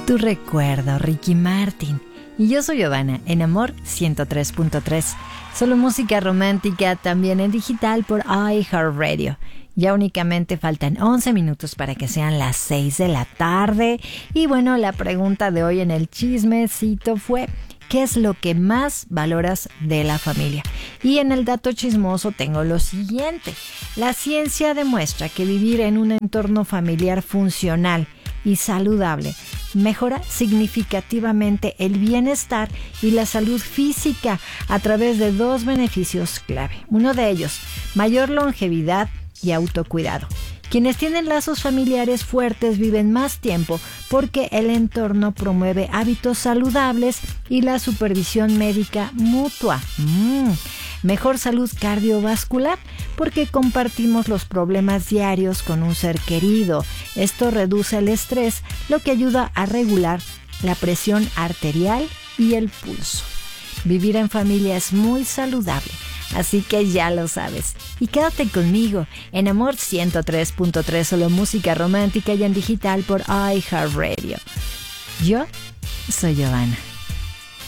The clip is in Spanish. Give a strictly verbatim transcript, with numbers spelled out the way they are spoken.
Tu recuerdo, Ricky Martin. Y yo soy Giovanna, en Amor ciento tres punto tres. Solo música romántica, también en digital por iHeartRadio. Ya únicamente faltan once minutos para que sean las seis de la tarde. Y bueno, la pregunta de hoy en el chismecito fue: ¿qué es lo que más valoras de la familia? Y en el dato chismoso tengo lo siguiente. La ciencia demuestra que vivir en un entorno familiar funcional y saludable mejora significativamente el bienestar y la salud física a través de dos beneficios clave. Uno de ellos, mayor longevidad y autocuidado. Quienes tienen lazos familiares fuertes viven más tiempo porque el entorno promueve hábitos saludables y la supervisión médica mutua. Mm. Mejor salud cardiovascular porque compartimos los problemas diarios con un ser querido. Esto reduce el estrés, lo que ayuda a regular la presión arterial y el pulso. Vivir en familia es muy saludable, así que ya lo sabes. Y quédate conmigo en Amor ciento tres punto tres, solo música romántica y en digital por iHeartRadio. Yo soy Giovanna.